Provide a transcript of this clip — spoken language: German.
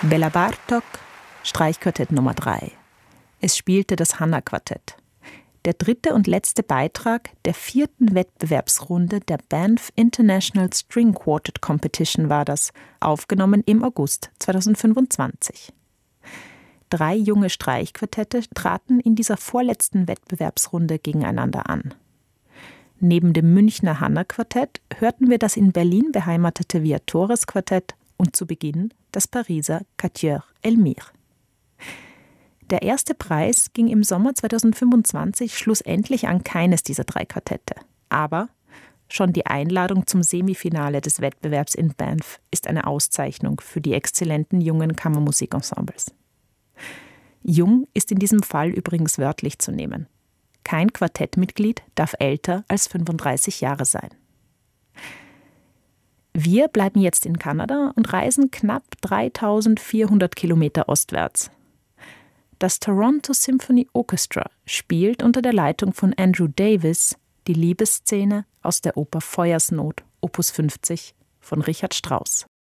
Bela Bartok, Streichquartett Nummer 3. Es spielte das Hanna-Quartett. Der dritte und letzte Beitrag der 4. Wettbewerbsrunde der Banff International String Quartet Competition war das, aufgenommen im August 2025. 3 junge Streichquartette traten in dieser vorletzten Wettbewerbsrunde gegeneinander an. Neben dem Münchner Hanna-Quartett hörten wir das in Berlin beheimatete Viatores-Quartett und zu Beginn das Pariser Quatuor Elmire. Der erste Preis ging im Sommer 2025 schlussendlich an keines dieser 3 Quartette. Aber schon die Einladung zum Semifinale des Wettbewerbs in Banff ist eine Auszeichnung für die exzellenten jungen Kammermusikensembles. Jung ist in diesem Fall übrigens wörtlich zu nehmen. Kein Quartettmitglied darf älter als 35 Jahre sein. Wir bleiben jetzt in Kanada und reisen knapp 3400 Kilometer ostwärts. Das Toronto Symphony Orchestra spielt unter der Leitung von Andrew Davis die Liebesszene aus der Oper Feuersnot, Opus 50 von Richard Strauss.